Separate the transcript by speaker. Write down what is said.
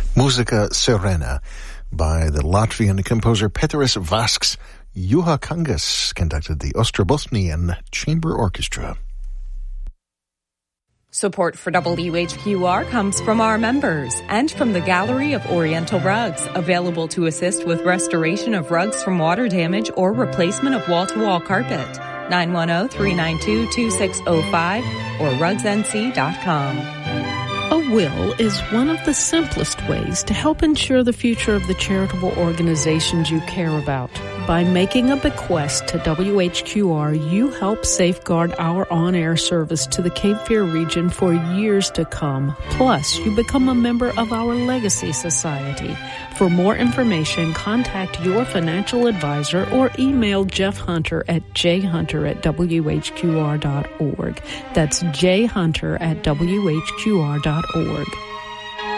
Speaker 1: Musica Serena by the Latvian composer Peteris Vasks. Juha Kangas conducted the Ostrobotnian Chamber Orchestra.
Speaker 2: Support for WHQR comes from our members and from the Gallery of Oriental Rugs, available to assist with restoration of rugs from water damage or replacement of wall-to-wall carpet. 910-392-2605 or rugsnc.com.
Speaker 3: A will is one of the simplest ways to help ensure the future of the charitable organizations you care about. By making a bequest to WHQR, you help safeguard our on-air service to the Cape Fear region for years to come. Plus, you become a member of our Legacy Society. For more information, contact your financial advisor or email Jeff Hunter at jhunter@whqr.org. That's jhunter@whqr.org.